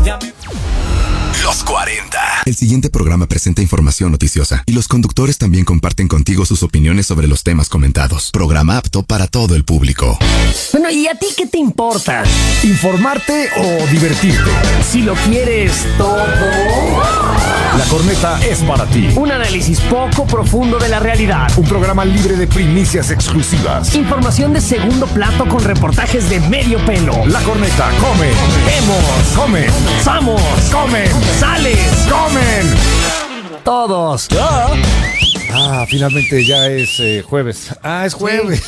Los 40. El siguiente programa presenta información noticiosa y los conductores también comparten contigo sus opiniones sobre los temas comentados. Programa apto para todo el público. Bueno, ¿y a ti qué te importa? ¿Informarte o divertirte? Si lo quieres todo. La Corneta es para ti. Un análisis poco profundo de la realidad. Un programa libre de primicias exclusivas. Información de segundo plato con reportajes de medio pelo. La Corneta come. Vemos. Comen. Vamos. Comen. Sales. Comen. Todos. Finalmente ya es jueves. Es jueves.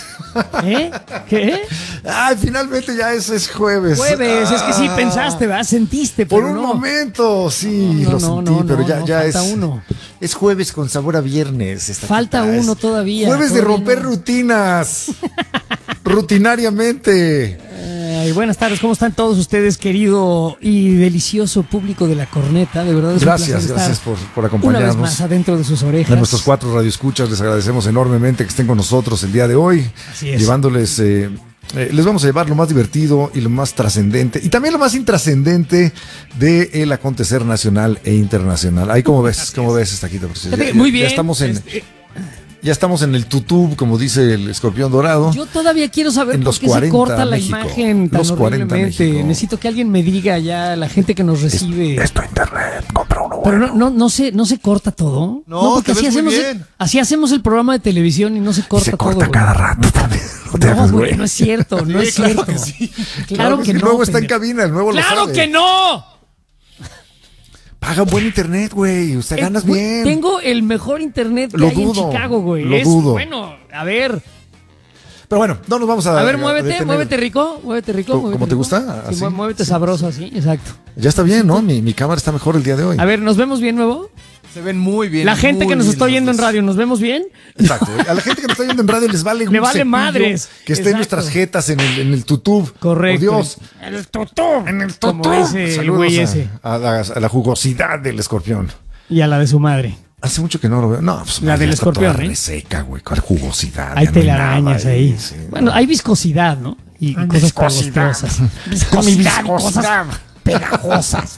¿Qué? Finalmente ya es jueves. Jueves, es que sí pensaste, ¿verdad? Sentiste, pero por un no. momento, sí, No, lo sentí, pero ya es. Falta uno. Es jueves con sabor a viernes. Falta uno todavía. Jueves de todavía romper no. rutinas. Rutinariamente. Buenas tardes, ¿cómo están todos ustedes, querido y delicioso público de La Corneta? De verdad es Gracias, un placer gracias estar por acompañarnos. una vez más adentro de sus orejas. A nuestros 4 radioescuchas les agradecemos enormemente que estén con nosotros el día de hoy. Así es. Llevándoles, les vamos a llevar lo más divertido y lo más trascendente y también lo más intrascendente del acontecer nacional e internacional. Ahí ¿cómo ves Taquito? Muy bien. Ya estamos en el tutú, como dice el escorpión dorado. Yo todavía quiero saber En por los qué se 40 corta la México. imagen tan Los 40 horriblemente. México. Necesito que alguien me diga ya, la gente que nos recibe. Esto internet, compra uno Pero bueno. no se corta todo. No, porque te ves muy bien. así hacemos el programa de televisión y no se corta Se todo. corta güey. cada rato también. No, güey, no es cierto, no es claro cierto. que sí. Claro que el no. nuevo está en pendejo. cabina, el nuevo lo ¡Claro sabe. que no! Paga buen internet, güey. Usted ganas Güey, bien. Tengo el mejor internet que Lo hay dudo, en Chicago, güey. lo dudo. Bueno, a ver. Pero bueno, no nos vamos a. A ver, detener. muévete rico. Muévete rico. ¿Cómo muévete te rico. gusta? Sí, ¿Así? muévete sabroso así, exacto. Ya está bien, ¿no? Mi cámara está mejor el día de hoy. A ver, ¿nos vemos bien, nuevo? Se ven muy bien. La gente que nos muy está bien oyendo en los dos. radio, ¿nos vemos bien? Exacto. A la gente que nos está oyendo en radio les vale Le un vale cepillo madres. que esté en Exacto. nuestras jetas en el tutú. Correcto. Por Dios. El tutú. En el Como tutú. dice el Saludos güey ese. a la jugosidad del escorpión. Y a la de su madre. Hace mucho que no lo veo. No, pues La ya del está escorpión, toda ¿eh? reseca, güey, con jugosidad. Hay ya no telarañas nada ahí. sí, Bueno, no. hay viscosidad, ¿no? Y cosas pegostosas. Viscosidad, cosas pegajosas.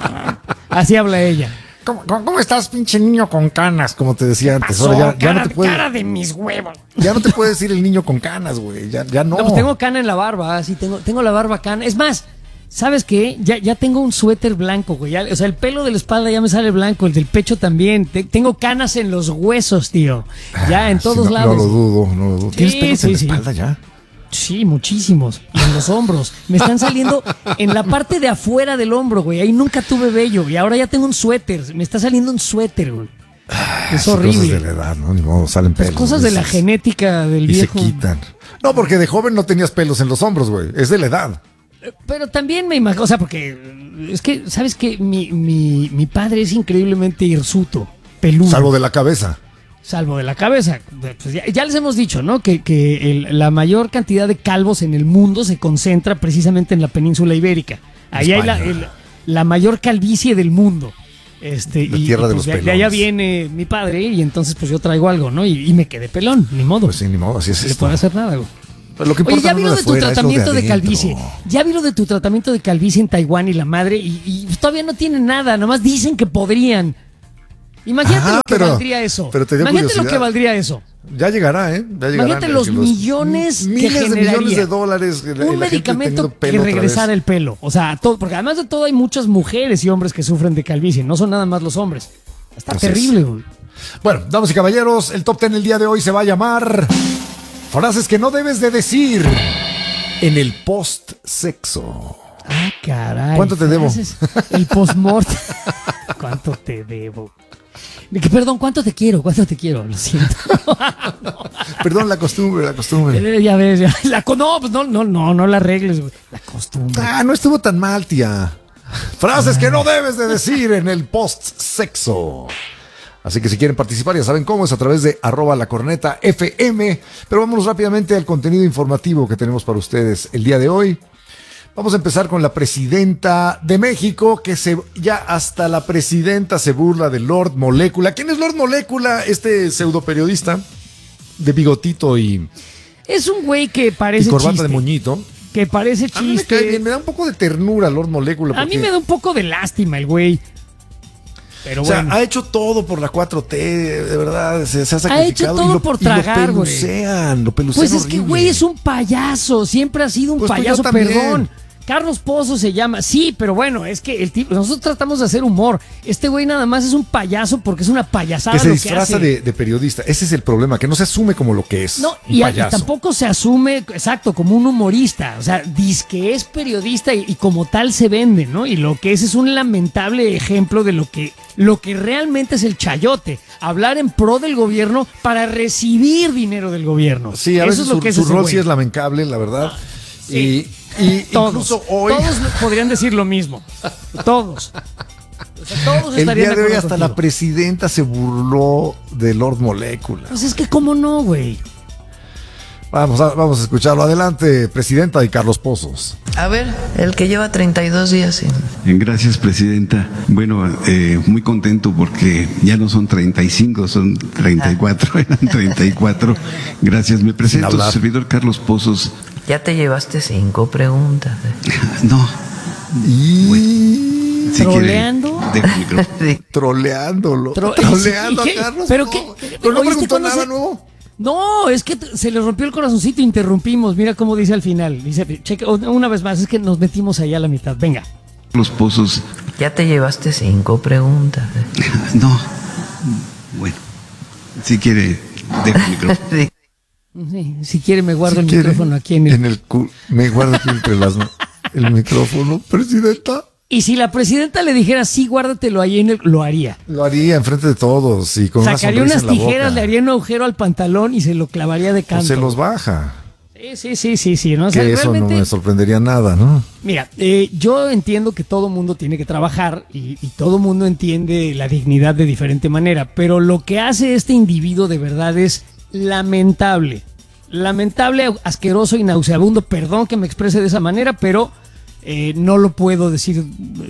Así habla ella. ¿Cómo estás, pinche niño con canas? Como te decía antes. Ahora ya no te puede, cara de mis huevos. ya no te puede decir el niño con canas, güey. Ya no. No, pues tengo cana en la barba, sí, tengo la barba cana. Es más, ¿sabes qué? Ya tengo un suéter blanco, güey. O sea, el pelo de la espalda ya me sale blanco, el del pecho también. Tengo canas en los huesos, tío. Ya en todos Sí, lados. No lo dudo. ¿Tienes pelos en la espalda ya? Sí, muchísimos. Y en los hombros. Me están saliendo en la parte de afuera del hombro, güey. Ahí nunca tuve vello. Y ahora ya tengo un suéter. Me está saliendo un suéter, güey. Es Sí, horrible. Cosas de la edad, ¿no? Ni modo, salen Pues pelos. cosas de la dices, genética del Y viejo. se quitan. No, porque de joven no tenías pelos en los hombros, güey. Es de la edad. Pero también me imagino, o sea, porque es que, ¿sabes qué? Mi padre es increíblemente hirsuto, peludo. Salvo de la cabeza. Salvo de la cabeza. Pues ya les hemos dicho, ¿no? Que la mayor cantidad de calvos en el mundo se concentra precisamente en la península ibérica. Ahí hay España. la mayor calvicie del mundo. tierra de los de allá pelones. viene mi padre y entonces pues yo traigo algo, ¿no? Y me quedé pelón, ni modo. Pues sí, ni modo, así es No le esto. puedo hacer nada, güey. Pero lo que Oye, importa ya no vi es lo de de tu afuera, es lo tratamiento de adentro. calvicie. Ya vi lo de tu tratamiento de calvicie en Taiwán y la madre y todavía no tienen nada, nomás dicen que podrían. Imagínate lo que pero- valdría eso. pero te dio Imagínate lo curiosidad. que valdría eso. Ya llegará, ¿eh? Ya llegará. Imagínate los millones que miles de millones generaría de dólares. La un gente medicamento teniendo que pelo otra regresara vez. el pelo. O sea, todo, porque además de todo hay muchas mujeres y hombres que sufren de calvicie. No son nada más los hombres. Está Así terrible, güey. Bueno, damas y caballeros, el top 10 el día de hoy se va a llamar frases que no debes de decir en el post-sexo. Ah, caray. ¿Cuánto te debo? Frases- El post-mort. ¿Cuánto te debo? Perdón, ¿cuánto te quiero? ¿Cuánto te quiero? Lo siento. Perdón, la costumbre. Ya ves, ya. Pues no la arregles, güey. La costumbre. No estuvo tan mal, tía. Frases que no debes de decir en el post-sexo. Así que si quieren participar, ya saben cómo, es a través de @lacornetafm. Pero vámonos rápidamente al contenido informativo que tenemos para ustedes el día de hoy. Vamos a empezar con la presidenta de México, que ya hasta la presidenta se burla de Lord Molécula. ¿Quién es Lord Molécula? Este pseudoperiodista de bigotito y Es un güey que parece corbata chiste. de moñito. que parece A mí me cae bien, chiste. me da un poco de ternura Lord Molecula. A mí porque, me da un poco de lástima el güey. Pero o sea, bueno. ha hecho todo por la 4T, de verdad, se ha sacrificado. Ha hecho todo por tragar, güey. Lo pelucean Pues es que, horrible. güey, es un payaso. Siempre ha sido un Pues tú y yo payaso, también. perdón. Carlos Pozo se llama. Sí, pero bueno, es que el tipo, nosotros tratamos de hacer humor. Este güey nada más es un payaso porque es una payasada Que se lo disfraza que hace. de periodista. Ese es el problema, que no se asume como lo que es. No, un y payaso. tampoco se asume, exacto, como un humorista. O sea, dice que es periodista y como tal se vende, ¿no? Y lo que es un lamentable ejemplo de lo que realmente es el chayote. Hablar en pro del gobierno para recibir dinero del gobierno. Sí, a Eso veces es lo que es su ese rol güey. sí es lamentable, la verdad. Sí. Y Todos, incluso hoy, todos podrían decir lo mismo. Todos. O sea, todos el estarían día de hoy acuerdo hasta contigo. la presidenta se burló de Lord Molecula. Pues es que cómo no, güey. Vamos a escucharlo. Adelante, presidenta y Carlos Pozos. A ver, el que lleva 32 días sin... Gracias, presidenta. Bueno, muy contento porque ya no son 35, son 34, eran 34. Gracias. Me presento, hablar. servidor Carlos Pozos. Ya te llevaste 5 preguntas. No, Y si quiere, ¿Troleando? dejo el micrófono. Sí. troleándolo. Tro- troleando ¿Y a qué? Carlos ¿Pero Pozos. qué? Pero no ¿Oíste preguntó cuando nada se- nuevo. No, es que se le rompió el corazoncito e interrumpimos. Mira cómo dice al final. Dice, checa, una vez más, es que nos metimos allá a la mitad. Venga. Carlos Pozos. Ya te llevaste 5 preguntas. No, bueno, si quiere, dejo el micrófono. Sí. Sí, si quiere me guardo Si el quiere, micrófono aquí en el... me guardo aquí entre el micrófono, presidenta. Y si la presidenta le dijera, sí, guárdatelo ahí lo haría. Lo haría enfrente de todos y con Sacaría una unas sonrisa en la tijeras, boca. le haría un agujero al pantalón y se lo clavaría de O canto. se los baja. Sí, ¿no? O sea, Que eso no realmente, me sorprendería nada, ¿no? mira, yo entiendo que todo mundo tiene que trabajar y todo mundo entiende la dignidad de diferente manera, pero lo que hace este individuo de verdad es lamentable. Lamentable, asqueroso y nauseabundo. Perdón que me exprese de esa manera, pero no lo puedo decir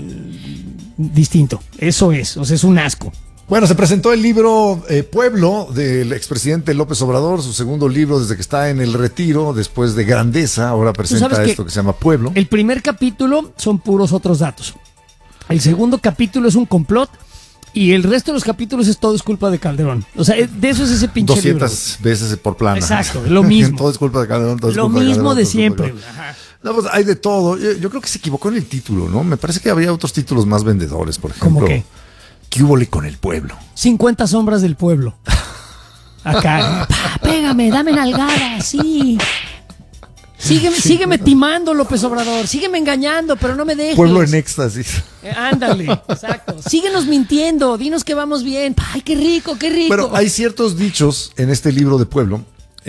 distinto. Eso es, o sea, es un asco. Bueno, se presentó el libro Pueblo del expresidente López Obrador, su segundo libro desde que está en el retiro, después de Grandeza, ahora presenta sabes que esto que se llama Pueblo. El primer capítulo son puros otros datos. El segundo capítulo es un complot y el resto de los capítulos es todo es culpa de Calderón. O sea, de eso es ese pinche 200 libro. veces por plana. Exacto, lo mismo. Todo es culpa de Calderón, todo es Lo culpa de mismo Calderón, de todo es culpa siempre. Calderón. No, pues hay de todo. Yo creo que se equivocó en el título, ¿no? Me parece que habría otros títulos más vendedores, por ejemplo. ¿Cómo qué? ¿Qué húbole con el pueblo? 50 sombras del pueblo. Acá. Pégame, dame nalgada, sí. Sígueme timando, López Obrador. Sígueme engañando, pero no me dejes. Pueblo en éxtasis. Ándale, exacto. Síguenos mintiendo, dinos que vamos bien. Ay, qué rico, qué rico. Bueno, hay ciertos dichos en este libro de Pueblo,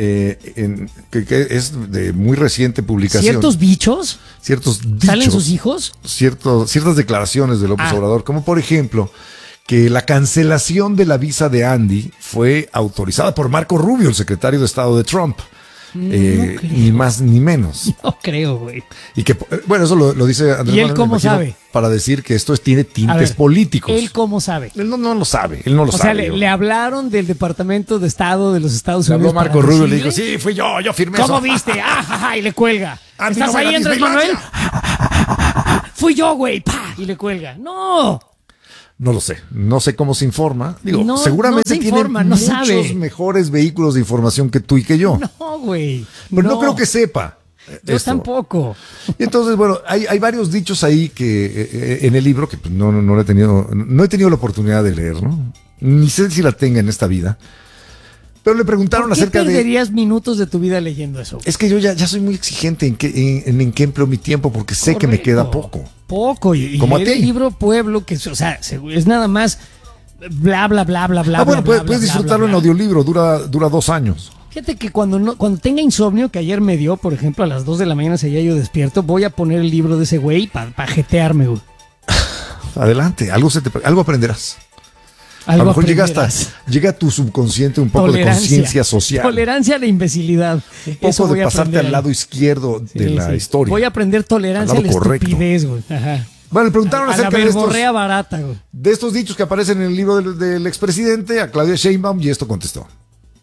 que es de muy reciente publicación. ¿Ciertos bichos? Ciertos dichos. ¿Salen sus hijos? Ciertas declaraciones de López Obrador, como por ejemplo que la cancelación de la visa de Andy fue autorizada por Marco Rubio, el secretario de Estado de Trump. creo. Ni más ni menos. No creo, güey. Y que, bueno, eso lo dice Andrés ¿Y él Manuel, cómo me imagino, sabe? para decir que esto tiene A tintes ver, políticos. ¿Él cómo sabe? Él no lo sabe, él no lo O sabe. sea, le hablaron del Departamento de Estado de los Estados Le Unidos. habló Marco para Rubio y le dijo, decirle, sí, fui yo firmé ¿cómo eso. viste? Y le cuelga. Anti ¿Estás ahí, Andrés Manuel? vigilancia. Fui yo, güey. Y le cuelga. No. No lo sé, no sé cómo se informa. Digo, No, seguramente no se tiene informa, no muchos sabe. mejores vehículos de información que tú y que yo. No, güey. Pero no creo que sepa. Yo esto. tampoco. Y entonces, bueno, hay varios dichos ahí que en el libro que pues, no he tenido la oportunidad de leer, ¿no? Ni sé si la tenga en esta vida. Pero le preguntaron ¿Por qué acerca de... perderías minutos de tu vida leyendo eso? Es que yo ya soy muy exigente en qué empleo mi tiempo porque sé que me queda poco. Poco. Y Como a leer ti. el libro Pueblo, que o sea, es nada más bla, bla, bla, bla, bla. Bueno, bla, bla, puedes bla, disfrutarlo bla, en bla. audiolibro, dura 2 años. Fíjate que cuando tenga insomnio, que ayer me dio, por ejemplo, a las 2 de la mañana seguía yo despierto, voy a poner el libro de ese güey para jetearme, güey. Adelante, algo aprenderás. A Algo lo mejor aprenderás. llega a tu subconsciente un poco de conciencia social. Tolerancia a la invisibilidad. Un poco de pasarte al lado izquierdo de la historia. Voy a aprender tolerancia a Al la lado correcto. estupidez, güey. Ajá. Bueno, le preguntaron A la acerca verborrea barata, güey. de estos dichos que aparecen en el libro del expresidente a Claudia Sheinbaum y esto contestó.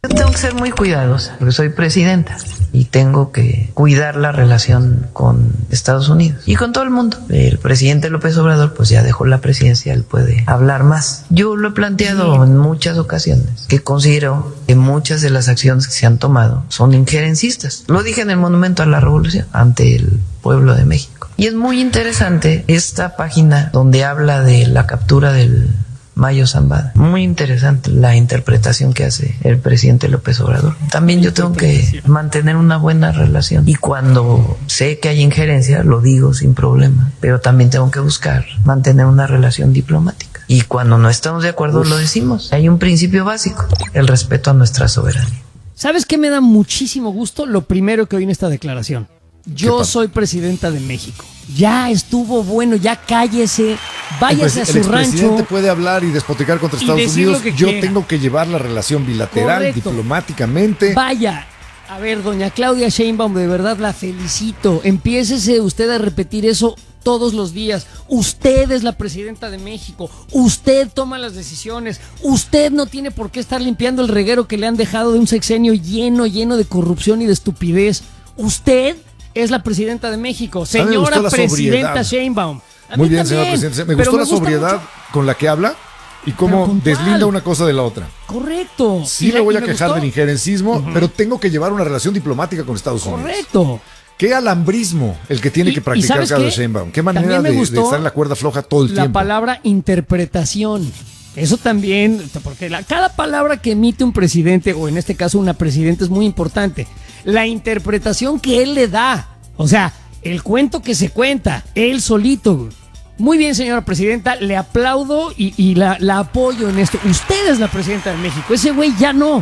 Yo tengo que ser muy cuidadosa porque soy presidenta y tengo que cuidar la relación con Estados Unidos y con todo el mundo. El presidente López Obrador pues ya dejó la presidencia, él puede hablar más. Yo lo he planteado en muchas ocasiones que considero que muchas de las acciones que se han tomado son injerencistas. Lo dije en el Monumento a la Revolución ante el pueblo de México. Y es muy interesante esta página donde habla de la captura del Mayo Zambada. Muy interesante la interpretación que hace el presidente López Obrador. También yo tengo que mantener una buena relación y cuando sé que hay injerencia lo digo sin problema, pero también tengo que buscar mantener una relación diplomática. Y cuando no estamos de acuerdo lo decimos. Hay un principio básico, el respeto a nuestra soberanía. ¿Sabes qué me da muchísimo gusto? Lo primero que oí en esta declaración. Yo soy presidenta de México. Ya estuvo bueno, ya cállese, váyase a su rancho. El presidente puede hablar y despotricar contra Estados Unidos. Yo tengo que llevar la relación bilateral, correcto, diplomáticamente. Vaya, a ver, doña Claudia Sheinbaum, de verdad la felicito. Empiécese usted a repetir eso todos los días. Usted es la presidenta de México. Usted toma las decisiones. Usted no tiene por qué estar limpiando el reguero que le han dejado de un sexenio lleno de corrupción y de estupidez. Usted es la presidenta de México, señora presidenta Sheinbaum. Muy bien, señora presidenta. Me gustó la sobriedad con la que habla y cómo deslinda una cosa de la otra. Correcto. Sí, me voy a quejar del injerencismo, pero tengo que llevar una relación diplomática con Estados Unidos. Correcto. Qué alambrismo el que tiene que practicar Claudia Sheinbaum. Qué manera de estar en la cuerda floja todo el tiempo. La palabra interpretación. Eso también, porque cada palabra que emite un presidente, o en este caso una presidenta, es muy importante. La interpretación que él le da, o sea, el cuento que se cuenta, él solito. Muy bien, señora presidenta, le aplaudo y la apoyo en esto. Usted es la presidenta de México, ese güey ya no.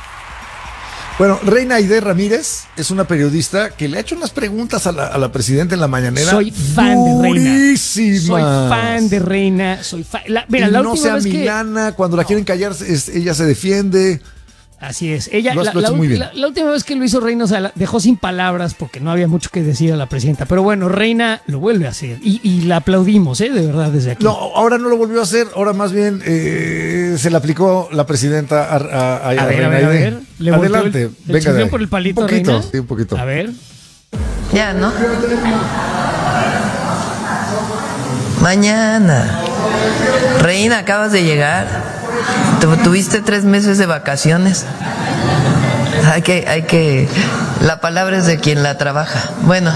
Bueno, Reina Aide Ramírez es una periodista que le ha hecho unas preguntas a la presidenta en la mañanera. Soy fan de Reina. Durísimas. Soy fan de Reina. Soy fan. Mira, la última vez Milana, cuando la quieren callar, ella se defiende. Así es. Ella, lo ha hecho muy bien. La última vez que lo hizo Reina, o sea, dejó sin palabras porque no había mucho que decir a la presidenta. Pero bueno, Reina lo vuelve a hacer y la aplaudimos, de verdad, desde aquí. No, ahora no lo volvió a hacer. Ahora más bien se le aplicó la presidenta a Reina Aide. A ver. Adelante, venga. Por el palito, un poquito, Reina. Sí, un poquito. A ver. Ya, ¿no? Mañana. Reina, acabas de llegar. Tuviste 3 meses de vacaciones. Hay que. La palabra es de quien la trabaja. Bueno.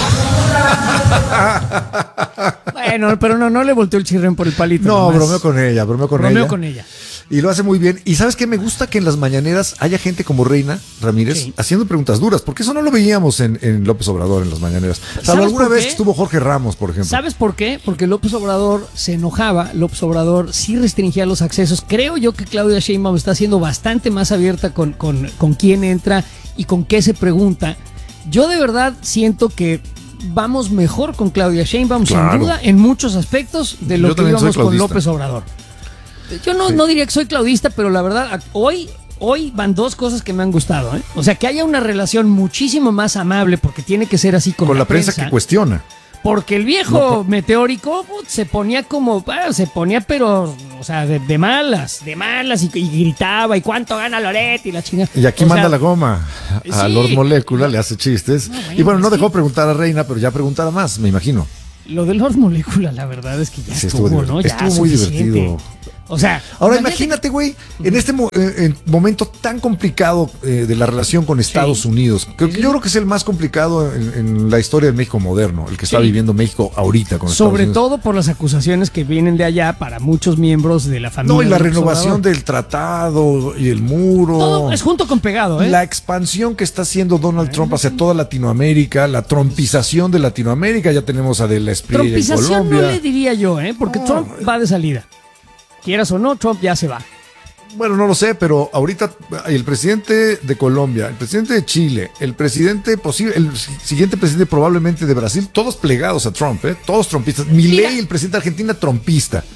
Bueno, pero no le volteó el chirrén por el palito. No, bromeó con ella. Y lo hace muy bien. Y ¿sabes qué? Me gusta que en las mañaneras haya gente como Reina Ramírez haciendo preguntas duras, porque eso no lo veíamos en López Obrador en las mañaneras. Salvo alguna vez que estuvo Jorge Ramos, por ejemplo. ¿Sabes por qué? Porque López Obrador se enojaba, López Obrador sí restringía los accesos. Creo yo que Claudia Sheinbaum está siendo bastante más abierta con quién entra y con qué se pregunta. Yo de verdad siento que vamos mejor con Claudia Sheinbaum, claro, sin duda, en muchos aspectos de lo que íbamos con López Obrador. Yo no diría que soy claudista, pero la verdad, hoy van 2 cosas que me han gustado, O sea, que haya una relación muchísimo más amable, porque tiene que ser así con la prensa que cuestiona. Porque el viejo meteórico se ponía pero, o sea, de malas y gritaba, ¿y cuánto gana Loret? Y la chingada. Y aquí manda la goma a Lord Molécula, le hace chistes. Y bueno, no dejó preguntar a Reina, pero ya preguntará más, me imagino. Lo de Lord Molécula, la verdad es que ya estuvo, ¿no? Ya estuvo muy divertido. O sea, ahora imagínate, güey, en este momento tan complicado de la relación con Estados Unidos. Yo creo que es el más complicado en la historia del México moderno, el que está viviendo México ahorita con Estados Unidos. Sobre todo por las acusaciones que vienen de allá para muchos miembros de la familia. No, y la renovación del tratado y el muro. Todo es junto con pegado, La expansión que está haciendo Donald Trump hacia toda Latinoamérica, la trompización de Latinoamérica. Ya tenemos a De la Espriella en Colombia. Trompización no le diría yo, porque Trump va de salida. Quieras o no, Trump ya se va. Bueno, no lo sé, pero ahorita el presidente de Colombia, el presidente de Chile, el siguiente presidente probablemente de Brasil, todos plegados a Trump, todos trompistas. Milei, el presidente de Argentina, trompista.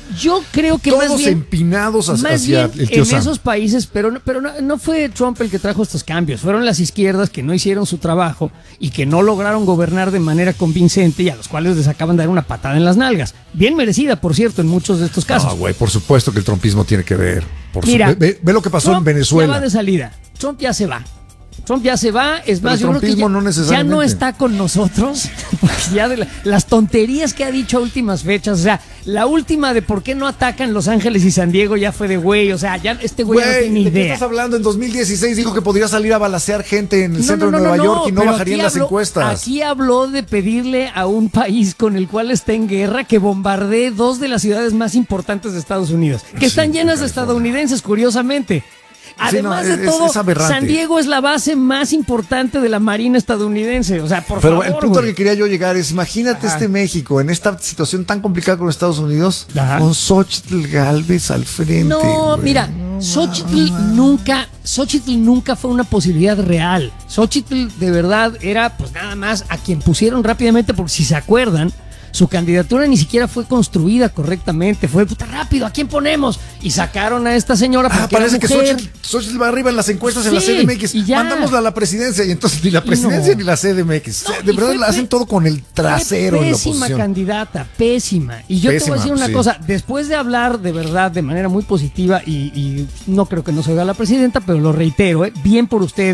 Yo creo que todos más bien, empinados más hacia bien el tío en Sam. esos países, pero no fue Trump el que trajo estos cambios, fueron las izquierdas que no hicieron su trabajo y que no lograron gobernar de manera convincente y a los cuales les acaban de dar una patada en las nalgas. Bien merecida, por cierto, en muchos de estos casos. No, güey, por supuesto que el trumpismo tiene que ver. Mira, Ve lo que pasó Trump en Venezuela. ya va de salida. Trump ya se va. Trump ya se va, es Pero más, el yo creo que trumpismo ya no necesariamente. no está con nosotros, porque ya de las tonterías que ha dicho a últimas fechas, o sea, la última de por qué no atacan Los Ángeles y San Diego ya fue de güey, o sea, ya este güey no tiene ni ¿de qué idea. estás hablando? En 2016 dijo que podría salir a balacear gente en el centro de Nueva York y no pero bajarían aquí las habló- encuestas. Aquí habló de pedirle a un país con el cual está en guerra que bombardee dos de las ciudades más importantes de Estados Unidos, que están llenas de estadounidenses, curiosamente. Además Sí, no, de todo, es aberrante. San Diego es la base más importante de la Marina estadounidense. O sea, por Pero favor. el punto al güey. que quería yo llegar es, imagínate este México en esta situación tan complicada con Estados Unidos, Ajá. con Xóchitl Gálvez al frente. No, güey. mira, Xóchitl nunca fue una posibilidad real. Xóchitl de verdad era pues nada más a quien pusieron rápidamente, porque si se acuerdan, su candidatura ni siquiera fue construida correctamente. Fue puta rápido, ¿a quién ponemos? Y sacaron a esta señora porque parece era que mujer. Xóchitl va arriba en las encuestas en la Sí, CDMX. y ya. Mandámosla a la presidencia y entonces ni la presidencia ni la CDMX. No, De y verdad fue la hacen todo con el trasero fue en la pésima oposición. candidata, pésima. Y yo te voy a decir una sí. cosa, después de hablar de verdad de manera muy positiva, y no creo que no se oiga la presidenta, pero lo reitero, bien por usted,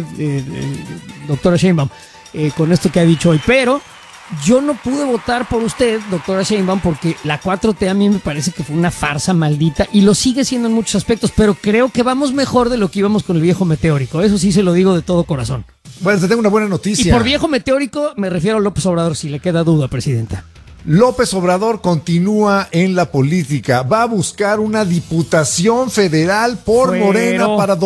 doctora Sheinbaum, con esto que ha dicho hoy, pero yo no pude votar por usted, doctora Sheinbaum, porque la 4T a mí me parece que fue una farsa maldita y lo sigue siendo en muchos aspectos, pero creo que vamos mejor de lo que íbamos con el viejo meteórico. Eso sí se lo digo de todo corazón. Bueno, te tengo una buena Y noticia. por viejo meteórico me refiero a López Obrador, si le queda duda, presidenta. López Obrador continúa en la política. Va a buscar una diputación federal por Morena para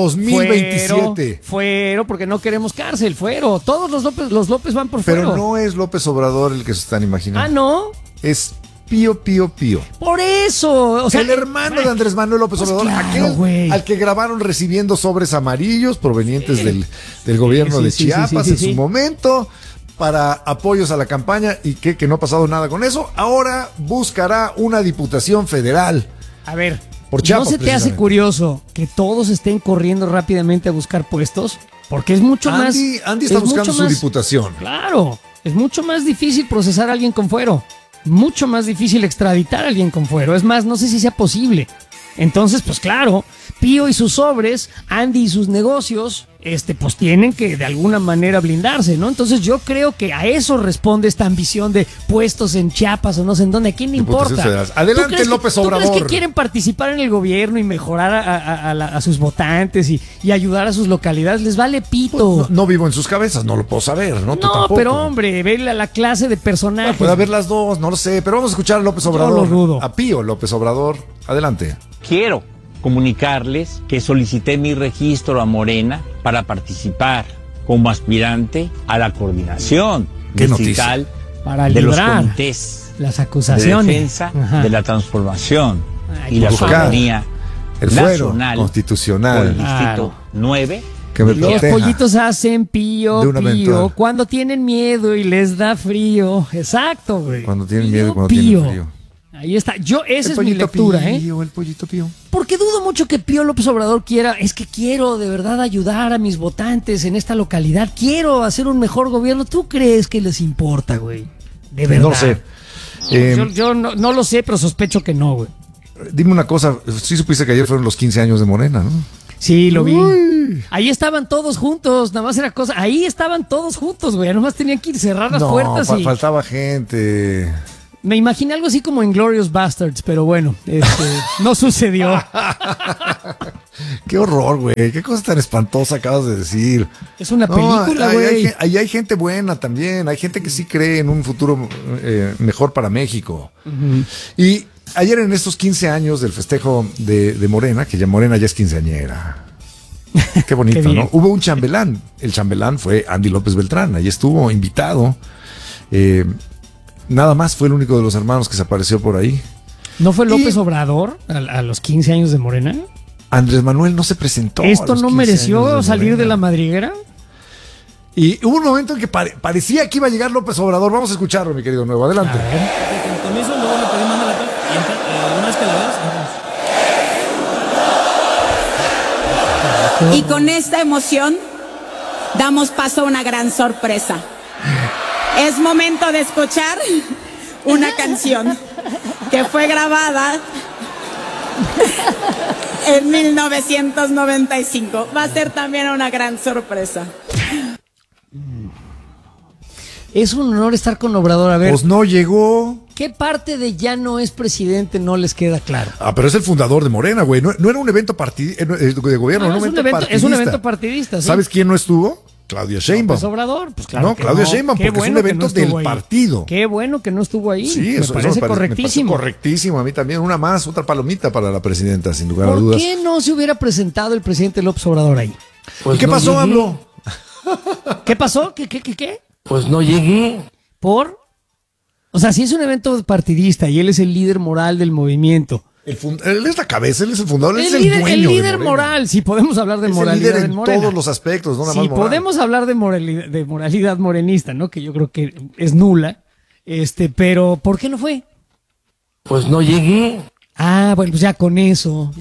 2027. Fuero, porque no queremos cárcel, fuero. Todos los López van por fuero. Pero no es López Obrador el que se están imaginando. Ah, ¿no? Es Pío Pío Pío. Por eso. O sea, el hermano de Andrés Manuel López pues Obrador, claro, aquel güey. al que grabaron recibiendo sobres amarillos provenientes del gobierno Sí, de sí, Chiapas sí, en sí. su momento para apoyos a la campaña y que no ha pasado nada con eso. Ahora buscará una diputación federal. A ver, Por Chiapas, ¿no se te hace precisamente. curioso que todos estén corriendo rápidamente a buscar puestos? Porque es mucho más. Andy está es buscando mucho su más- diputación. Claro, es mucho más difícil procesar a alguien con fuero. Mucho más difícil extraditar a alguien con fuero. Es más, no sé si sea posible. Entonces, pues claro, Pío y sus sobres, Andy y sus negocios, pues tienen que de alguna manera blindarse, ¿no? Entonces yo creo que a eso responde esta ambición de puestos en Chiapas o no sé en dónde. ¿A quién le Diputación importa? federal. Adelante, ¿Tú crees López ¿Tú crees Obrador? que quieren participar en el gobierno y mejorar a sus votantes y ayudar a sus localidades? Les vale pito. No vivo en sus cabezas, no lo puedo saber, ¿no? Tú No, tampoco. pero hombre, ve la clase de personajes. Puede haber las dos, no lo sé, pero vamos a escuchar a López Obrador. lo dudo. A Pío López Obrador. Adelante. Quiero comunicarles que solicité mi registro a Morena para participar como aspirante a la coordinación ¿Qué distrital Para de los librar comités las de acusaciones. defensa Ajá. de la transformación Ay, y la por favor. soberanía El fuero nacional constitucional. por el Claro. distrito 9. Que me Los proteja. pollitos hacen pío, de una pío, eventual. cuando tienen miedo y les da frío. Exacto, güey. Cuando tienen Pío, miedo y cuando pío. tienen frío. Ahí está. Esa El es mi pollito lectura, Pío, el pollito Pío. Porque dudo mucho que Pío López Obrador quiera, es que quiero de verdad ayudar a mis votantes en esta localidad, quiero hacer un mejor gobierno. ¿Tú crees que les importa, güey? De verdad. No sé. Yo no lo sé, pero sospecho que no, güey. Dime una cosa, sí supiste que ayer fueron los 15 años de Morena, ¿no? Sí, lo vi. Ahí estaban todos juntos, nada más era cosa. Ahí estaban todos juntos, güey. Nada más tenían que ir cerrar las puertas y. faltaba gente. Me imaginé algo así como Inglourious Bastards, pero bueno, no sucedió. Qué horror, güey. Qué cosa tan espantosa acabas de decir. Es una película, güey. Ahí hay gente buena también. Hay gente que sí cree en un futuro mejor para México. Y ayer en estos 15 años del festejo de Morena, que ya Morena ya es quinceañera. Qué bonito, Qué bien. ¿no? Hubo un chambelán. El chambelán fue Andy López Beltrán. Ahí estuvo invitado. Nada más fue el único de los hermanos que se apareció por ahí. ¿No fue López Y- Obrador a los 15 años de Morena? Andrés Manuel no se presentó. a ¿Esto los no 15 mereció años salir de Morena. la madriguera? Y hubo un momento en que parecía que iba a llegar López Obrador. Vamos a escucharlo, mi querido Nuevo. Adelante. A ver. Con permiso, luego le pedí más a la y una vez que lo veas, Y con esta emoción damos paso a una gran sorpresa. Es momento de escuchar una canción que fue grabada en 1995. Va a ser también una gran sorpresa. Es un honor estar con Obrador. A ver, Pues no llegó. ¿qué parte de ya no es presidente no les queda claro? Pero es el fundador de Morena, güey. No era un evento de gobierno, No, era un evento partidista. es un evento partidista, sí. ¿Sabes quién no estuvo? Claudia Sheinbaum. López Obrador, pues claro. No, que Claudia no. Sheinbaum, Qué porque es un bueno que evento no estuvo del ahí. partido. Qué bueno que no estuvo ahí. Sí, me parece correctísimo. Me parece correctísimo a mí también. Una más, otra palomita para la presidenta, sin lugar a ¿Por dudas. qué no se hubiera presentado el presidente López Obrador ahí? ¿Y qué pasó, AMLO? ¿Qué pasó? ¿Qué? Pues no llegué. ¿Por? O sea, si es un evento partidista y él es el líder moral del movimiento. Él es la cabeza, él es el fundador, él es el líder, dueño el de líder Morena. moral, si podemos hablar de Es el moralidad líder en en Morena. todos los aspectos, no nada más Si moral. podemos hablar de moralidad morenista, ¿no? Que yo creo que es nula. Pero ¿por qué no fue? Pues no llegué. Ah, bueno, pues ya con eso,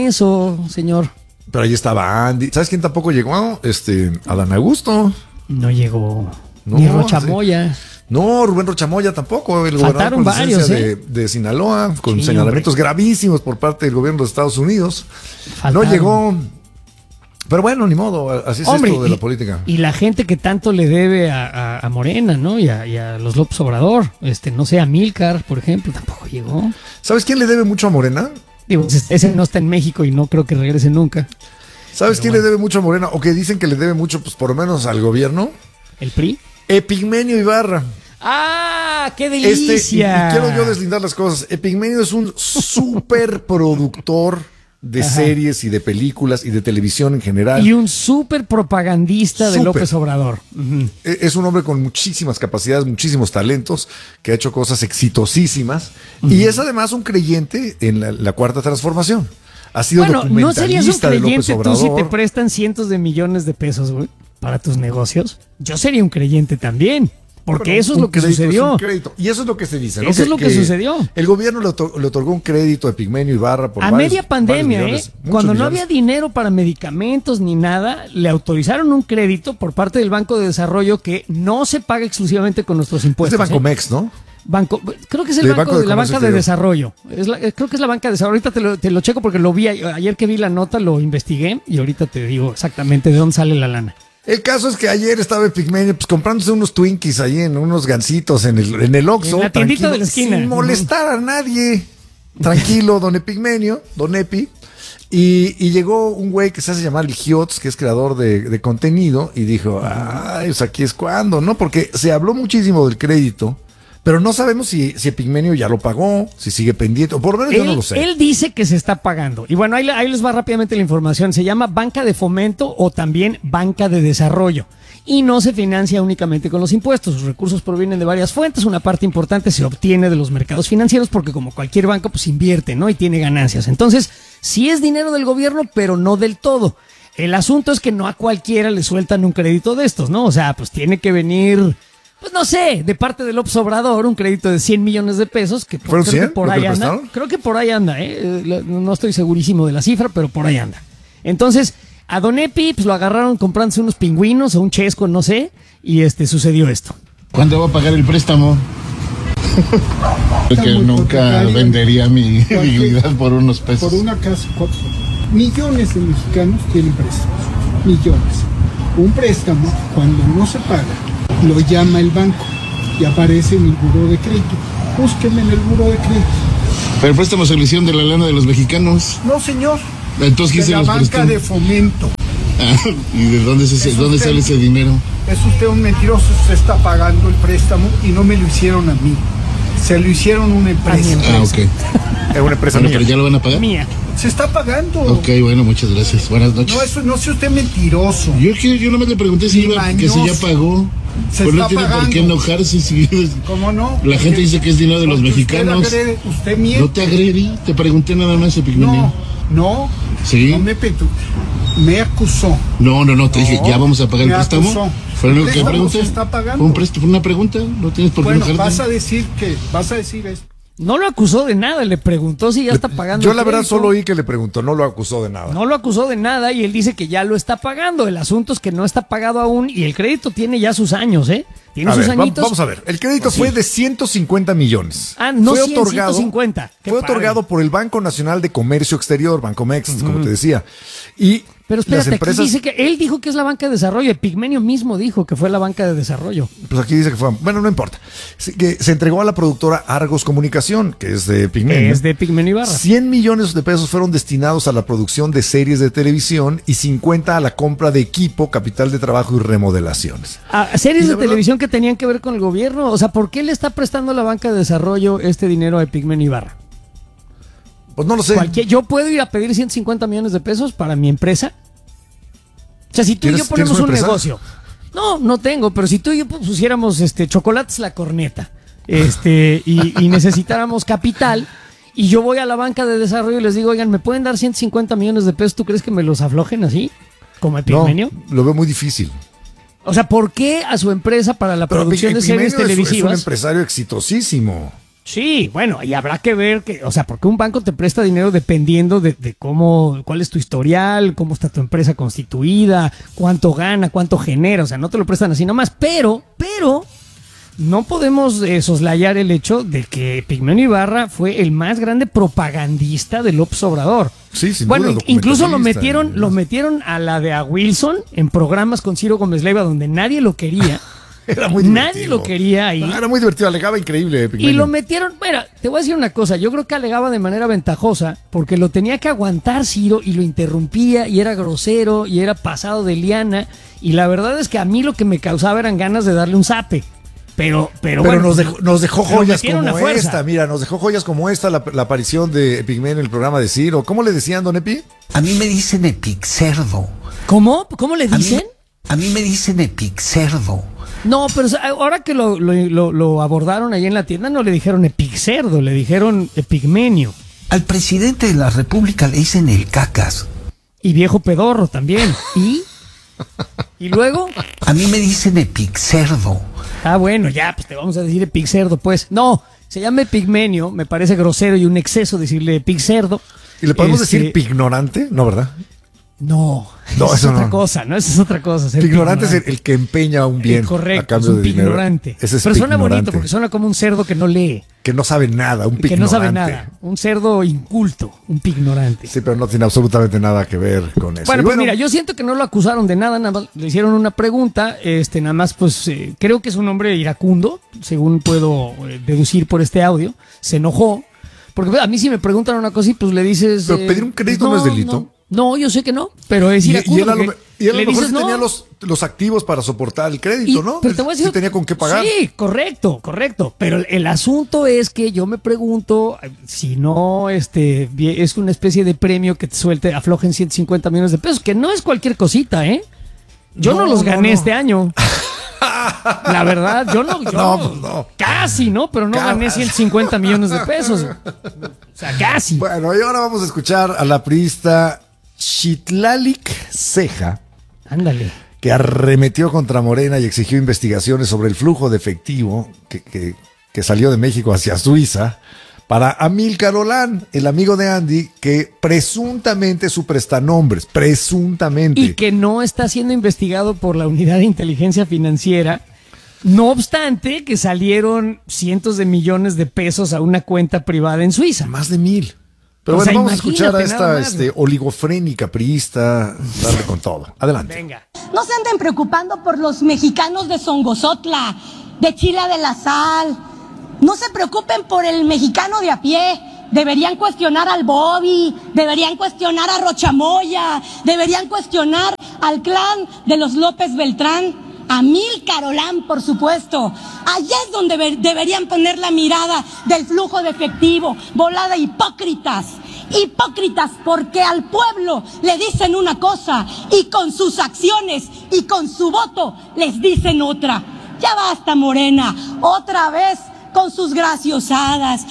señor. Pero ahí estaba Andy. ¿Sabes quién tampoco llegó? Adán Augusto. No llegó. No, Ni Rocha Moya. No, Rubén Rochamoya tampoco, el Faltaron gobernador con licencia varios, de Sinaloa, con Sí, señalamientos gravísimos por parte del gobierno de Estados Unidos. Faltaron. No llegó. Pero bueno, ni modo, así es esto de la política. Y la gente que tanto le debe a Morena, ¿no? Y a los López Obrador. No sé, a Milcar, por ejemplo, tampoco llegó. ¿Sabes quién le debe mucho a Morena? Digo, ese no está en México y no creo que regrese nunca. ¿Sabes Pero quién bueno. le debe mucho a Morena? O que dicen que le debe mucho, pues por lo menos al gobierno. ¿El PRI? Epigmenio Ibarra. ¡Ah! ¡Qué Y delicia! quiero yo deslindar las cosas. Epigmenio es un súper productor de series y de películas y de televisión en general. Y un súper propagandista de Súper. López Obrador. Ujú. Es un hombre con muchísimas capacidades, muchísimos talentos, que ha hecho cosas exitosísimas. Y es además un creyente en la cuarta transformación. Ha sido Bueno, ¿no serías un documentalista de López creyente tú Obrador. si te prestan cientos de millones de pesos, güey, para tus negocios? Yo sería un creyente también. Porque Bueno, eso es un lo que crédito sucedió. es un crédito. Y eso es lo que se dice, ¿no? Eso es lo que sucedió. El gobierno le otorgó un crédito a Epigmenio Ibarra por A varios- media pandemia, varios millones, muchos cuando no millones. había dinero para medicamentos ni nada, le autorizaron un crédito por parte del Banco de Desarrollo que no se paga exclusivamente con nuestros Es impuestos. de Bancomex, ¿no? Creo que es el De banco Banco de de la Comercio banca de Exterior. desarrollo. Creo que es la banca de desarrollo. Ahorita te lo checo porque lo vi ayer que vi la nota, lo investigué y ahorita te digo exactamente de dónde sale la lana. El caso es que ayer estaba Epigmenio pues comprándose unos Twinkies ahí en unos gancitos en el Oxxo. En la tiendita tranquilo, de la esquina. Sin molestar a nadie. Tranquilo, don Epigmenio, don Epi. Y llegó un güey que se hace llamar el Giots, que es creador de contenido, y dijo, ay, pues aquí es cuando, ¿no? Porque se habló muchísimo del crédito, pero no sabemos si Epigmenio ya lo pagó, si sigue pendiente, o por lo menos yo no lo sé. Él dice que se está pagando. Y bueno, ahí les va rápidamente la información. Se llama banca de fomento o también banca de desarrollo. Y no se financia únicamente con los impuestos. Sus recursos provienen de varias fuentes. Una parte importante se obtiene de los mercados financieros porque como cualquier banco pues invierte, ¿no? Y tiene ganancias. Entonces, sí es dinero del gobierno, pero no del todo. El asunto es que no a cualquiera le sueltan un crédito de estos, ¿no? O sea, pues tiene que venir... Pues no sé, de parte de López Obrador, un crédito de 100 millones de pesos, que ¿Fueron creo que 100 por lo que ahí le anda. prestaron? Creo que por ahí anda, no estoy segurísimo de la cifra, pero por ahí anda. Entonces, a Don Epi, pues lo agarraron comprándose unos pingüinos o un chesco, no sé, y sucedió esto. ¿Cuándo va a pagar el préstamo? Porque nunca vendería mi dignidad por unos pesos. Por una casa, millones de mexicanos tienen préstamos, millones. Un préstamo, cuando no se paga, lo llama el banco y aparece en el buró de crédito. Búsquenme en el buró de crédito. Pero el préstamo se lo hicieron de la lana de los mexicanos. No, señor. Entonces, ¿quién De se la los banca prestó? de fomento. ¿Y de dónde sale ese dinero? Es usted un mentiroso, usted está pagando el préstamo y no me lo hicieron a mí. Se lo hicieron a una empresa. Ah, ok. Es una empresa Bueno, mía. pero ya lo van a pagar. Mía. Se está pagando. Ok, bueno, muchas gracias. Buenas noches. No, eso no sea usted mentiroso. Yo nomás le pregunté si que si ya pagó. Se Pues no está tiene por pagando. qué enojarse. Si ¿Cómo no? la gente dice que es dinero de los Porque mexicanos. Usted miente. No te agredí, te pregunté nada más, Epigmenio. No. ¿Sí? No me acusó. No, te dije, ¿ya vamos a pagar el me préstamo? acusó. ¿Fue lo El que préstamo pregunté? se está pagando. Fue un préstamo, fue una pregunta, no tienes por qué Bueno, enojarte. vas a decir esto. No lo acusó de nada, le preguntó si ya está pagando. Yo el la verdad crédito. solo oí que le preguntó, no lo acusó de nada. No lo acusó de nada y él dice que ya lo está pagando. El asunto es que no está pagado aún y el crédito tiene ya sus años, ¿eh? Tiene A sus ver, añitos. vamos a ver, el crédito Sí. fue de 150 millones. Ah, no, fue 150. Qué Fue padre. otorgado por el Banco Nacional de Comercio Exterior, Bancomext, como te decía. Y Pero las espérate, empresas, aquí dice que él dijo que es la banca de desarrollo. Pigmenio mismo dijo que fue la banca de desarrollo. pues aquí dice que fue, bueno, no importa. Que se entregó a la productora Argos Comunicación, que es de Pigmenio. Es de Pigmenio Ibarra. 100 millones de pesos fueron destinados a la producción de series de televisión y 50 a la compra de equipo, capital de trabajo y remodelaciones. A series Y la de verdad- televisión que tenían que ver con el gobierno. O sea, ¿por qué le está prestando la banca de desarrollo este dinero a Pigmenio Ibarra? Pues no lo sé. Yo puedo ir a pedir 150 millones de pesos para mi empresa. O sea, si tú y yo ¿Tienes ponemos una un empresa? negocio. No tengo, pero si tú y yo pusiéramos chocolates la corneta, y necesitáramos capital, y yo voy a la banca de desarrollo y les digo, oigan, ¿me pueden dar 150 millones de pesos? ¿Tú crees que me los aflojen así? ¿Como a Pigmenio? No, lo veo muy difícil. O sea, ¿por qué a su empresa para la Pero producción de Pigmenio series es un televisivas? empresario exitosísimo. Sí, bueno, y habrá que ver que, o sea, porque un banco te presta dinero dependiendo de cómo, cuál es tu historial, cómo está tu empresa constituida, cuánto gana, cuánto genera, o sea, no te lo prestan así nomás, pero, no podemos soslayar el hecho de que Pigmenio Ibarra fue el más grande propagandista de López Obrador. Sí, sin Bueno, duda, incluso lo documentalista, metieron a la de a Wilson en programas con Ciro Gómez Leiva donde nadie lo quería. Era muy Nadie divertido. lo quería ahí. Era muy divertido, alegaba increíble. Pigmenio. Y lo metieron, mira, te voy a decir una cosa, yo creo que alegaba de manera ventajosa porque lo tenía que aguantar Ciro y lo interrumpía y era grosero y era pasado de liana y la verdad es que a mí lo que me causaba eran ganas de darle un zape. Pero bueno, nos dejó lo joyas metieron como a fuerza. esta, mira, nos dejó joyas como esta, la aparición de Pigmenio en el programa de Ciro. ¿Cómo le decían, don Epi? A mí me dicen epixerdo. ¿Cómo? ¿Cómo le dicen? A mí me dicen epixerdo. No, pero ahora que lo abordaron ahí en la tienda no le dijeron epixerdo, le dijeron Pigmenio. Al presidente de la República le dicen el cacas. Y viejo pedorro también. ¿Y luego? A mí me dicen epixerdo. Ah, bueno, ya, pues te vamos a decir Epixerdo, pues. No, se llama Pigmenio, me parece grosero y un exceso decirle Epixerdo. ¿Y le podemos decir pignorante? No, ¿verdad? No, No, esa es eso otra no. cosa, ¿no? Esa es otra cosa. ser Pignorante es el que empeña un bien correcto, a cambio es un de dinero. pignorante. Ese es pero suena pignorante. bonito porque suena como un cerdo que no lee. Que no sabe nada, un Que pignorante. no sabe nada. Un cerdo inculto, un pignorante. Sí, pero no tiene absolutamente nada que ver con eso. Bueno, Y pues mira, yo siento que no lo acusaron de nada, nada más le hicieron una pregunta, nada más pues creo que es un hombre iracundo, según puedo deducir por este audio, se enojó, porque a mí si me preguntan una cosa y pues le dices... Pero pedir un crédito no es delito. No, yo sé que no, pero es Y iracundo. él a lo porque mejor dices, sí no. tenía los activos para soportar el crédito, ¿no? Pero te voy a decir, sí tenía con qué pagar. Sí, correcto. Pero el asunto es que yo me pregunto si no es una especie de premio que te suelte, aflojen 150 millones de pesos, que no es cualquier cosita, ¿eh? Yo no los gané este año. La verdad, yo no. No. Casi, ¿no? Pero no gané 150 millones de pesos. O sea, casi. Bueno, y ahora vamos a escuchar a la priista Citlalic Ceja. Ándale. Que arremetió contra Morena y exigió investigaciones sobre el flujo de efectivo que salió de México hacia Suiza para Amílcar Olán, el amigo de Andy, que presuntamente su prestanombres, presuntamente. Y que no está siendo investigado por la Unidad de Inteligencia Financiera. No obstante, que salieron cientos de millones de pesos a una cuenta privada en Suiza. Más de 1,000. Pero O bueno, sea, vamos a escuchar a imagínate esta nada más. oligofrénica priista darle con todo. Adelante. Venga. No se anden preocupando por los mexicanos de Songozotla, de Chila de la Sal. No se preocupen por el mexicano de a pie. Deberían cuestionar al Bobby, deberían cuestionar a Rochamoya, deberían cuestionar al clan de los López Beltrán, a Amílcar Olán, por supuesto. Allá es donde deberían poner la mirada del flujo de efectivo, volada hipócritas. Hipócritas porque al pueblo le dicen una cosa y con sus acciones y con su voto les dicen otra. Ya basta, Morena, otra vez con sus graciosadas.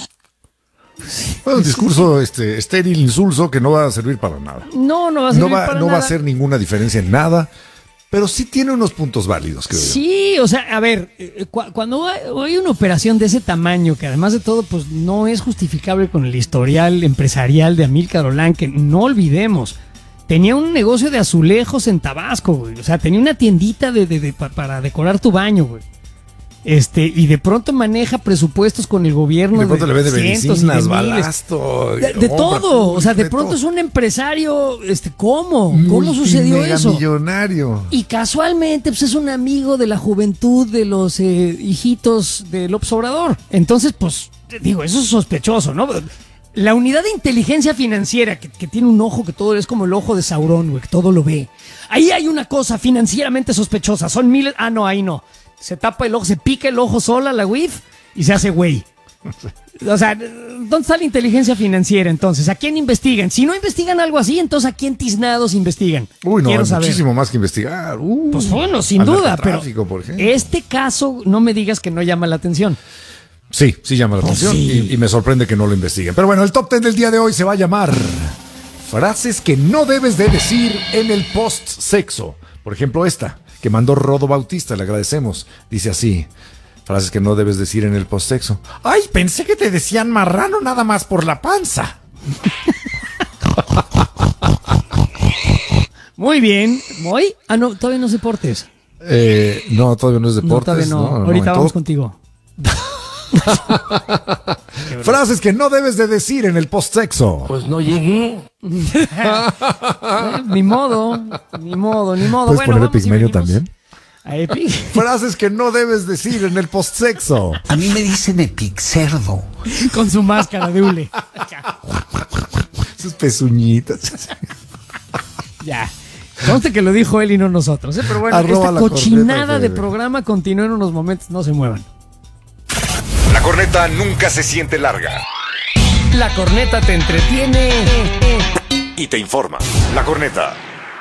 Un discurso estéril, insulso, que no va a servir para nada. No va a servir para nada. No va a hacer ninguna diferencia en nada. Pero sí tiene unos puntos válidos, creo yo. Sí, o sea, a ver, cuando hay una operación de ese tamaño, que además de todo, pues no es justificable con el historial empresarial de Amílcar Olán, que no olvidemos, tenía un negocio de azulejos en Tabasco, güey. O sea, tenía una tiendita para decorar tu baño, güey. Y de pronto maneja presupuestos con el gobierno. De pronto le vende medicinas, de balasto. De todo. O sea, de pronto es un empresario. ¿Cómo sucedió eso? Millonario. Y casualmente, pues es un amigo de la juventud de los hijitos de López Obrador. Entonces, pues, digo, eso es sospechoso, ¿no? La unidad de inteligencia financiera, que tiene un ojo que todo es como el ojo de Saurón, güey, que todo lo ve. Ahí hay una cosa financieramente sospechosa. Son miles. Ah, no, ahí no. Se tapa el ojo, se pica el ojo sola la WIF y se hace güey. O sea, ¿dónde está la inteligencia financiera entonces? ¿A quién investigan? Si no investigan algo así, entonces ¿a quién tiznados investigan? Uy, no, quiero hay saber. Muchísimo más que investigar. Pues bueno, sin duda, pero por ejemplo. Este caso, no me digas que no llama la atención. Sí llama la atención y me sorprende que no lo investiguen. Pero bueno, el top 10 del día de hoy se va a llamar frases que no debes de decir en el post-sexo. Por ejemplo, esta que mandó Rodo Bautista, le agradecemos. Dice así, frases que no debes decir en el post-sexo. ¡Ay, pensé que te decían marrano nada más por la panza! Muy bien. ¿Muy? Ah, no, todavía no es deportes. No, todavía no es deportes. No, todavía no. Ahorita vamos contigo. Frases que no debes de decir en el post-sexo. Pues no llegué. Ni modo. ¿Puedes poner Epigmenio también? A Epic. Frases que no debes decir en el post-sexo. A mí me dicen Epixerdo. Con su máscara de hule. Sus pezuñitas. Ya. Conste que lo dijo él y no nosotros. Pero bueno, esta cochinada de programa continúa en unos momentos. No se muevan. La corneta nunca se siente larga. La corneta te entretiene y te informa. La corneta.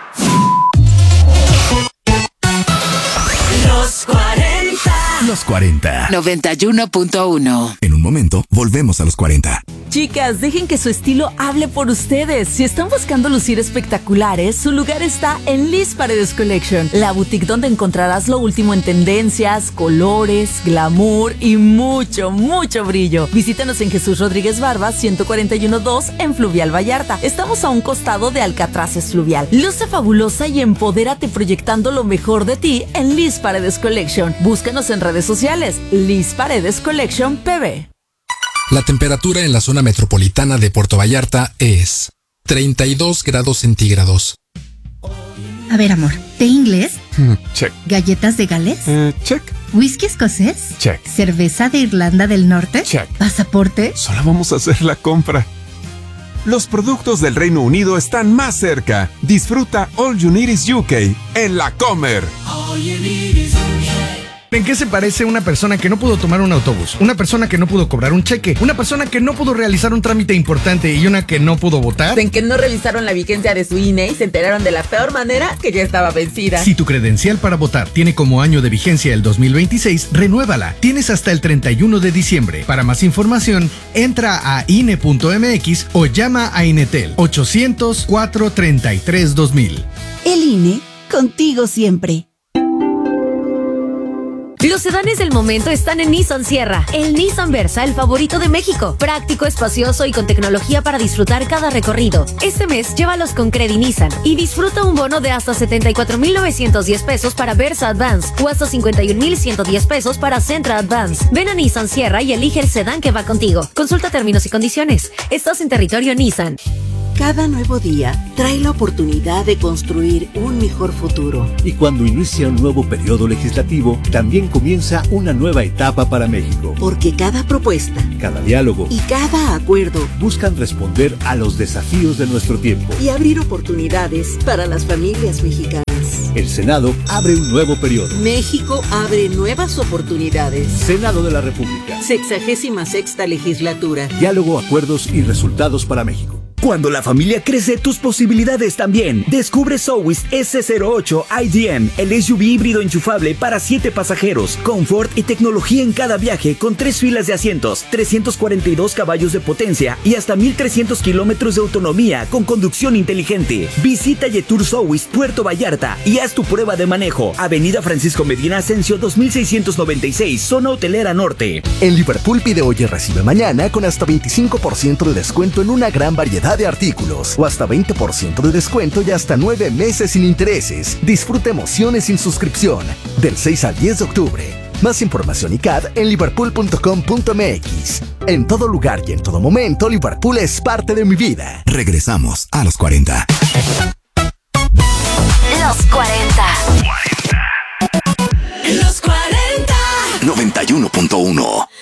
Los 40. Los 40. 91.1. En un momento, volvemos a los 40. Chicas, dejen que su estilo hable por ustedes. Si están buscando lucir espectaculares, su lugar está en Liz Paredes Collection, la boutique donde encontrarás lo último en tendencias, colores, glamour y mucho, mucho brillo. Visítanos en Jesús Rodríguez Barba, 141-2 en Fluvial Vallarta. Estamos a un costado de Alcatraces Fluvial. Luce fabulosa y empodérate proyectando lo mejor de ti en Liz Paredes Collection. Búscanos en redes sociales, Liz Paredes Collection PB. La temperatura en la zona metropolitana de Puerto Vallarta es 32 grados centígrados. A ver, amor, ¿té inglés? Check. ¿Galletas de Gales? Check. ¿Whisky escocés? Check. ¿Cerveza de Irlanda del Norte? Check. ¿Pasaporte? Solo vamos a hacer la compra. Los productos del Reino Unido están más cerca. Disfruta All You Need Is UK en La Comer. All you need is UK. ¿En qué se parece una persona que no pudo tomar un autobús? Una persona que no pudo cobrar un cheque, una persona que no pudo realizar un trámite importante y una que no pudo votar. En que no revisaron la vigencia de su INE y se enteraron de la peor manera que ya estaba vencida. Si tu credencial para votar tiene como año de vigencia el 2026, renuévala. Tienes hasta el 31 de diciembre. Para más información, entra a INE.mx o llama a Inetel 800-433-2000. El INE, contigo siempre. Los sedanes del momento están en Nissan Sierra, el Nissan Versa, el favorito de México. Práctico, espacioso y con tecnología para disfrutar cada recorrido. Este mes, llévalos con Credi Nissan y disfruta un bono de hasta 74,910 pesos para Versa Advance o hasta 51,110 pesos para Sentra Advance. Ven a Nissan Sierra y elige el sedán que va contigo. Consulta términos y condiciones. Estás en territorio Nissan. Cada nuevo día trae la oportunidad de construir un mejor futuro. Y cuando inicia un nuevo periodo legislativo, también comienza una nueva etapa para México. Porque cada propuesta, cada diálogo y cada acuerdo buscan responder a los desafíos de nuestro tiempo y abrir oportunidades para las familias mexicanas. El Senado abre un nuevo periodo. México abre nuevas oportunidades. Senado de la República. 66ª legislatura. Diálogo, acuerdos y resultados para México. Cuando la familia crece, tus posibilidades también. Descubre Sowist S08 IDM, el SUV híbrido enchufable para 7 pasajeros. Confort y tecnología en cada viaje con 3 filas de asientos, 342 caballos de potencia y hasta 1,300 kilómetros de autonomía con conducción inteligente. Visita Yetur Sowist Puerto Vallarta y haz tu prueba de manejo. Avenida Francisco Medina Asensio 2696, zona hotelera norte. En Liverpool pide hoy y recibe mañana con hasta 25% de descuento en una gran variedad de artículos o hasta 20% de descuento y hasta 9 meses sin intereses. Disfruta emociones sin suscripción del 6 al 10 de octubre. Más información y CAD en liverpool.com.mx. En todo lugar y en todo momento, Liverpool es parte de mi vida. Regresamos a los 40. Los 40. Los 40. 91.1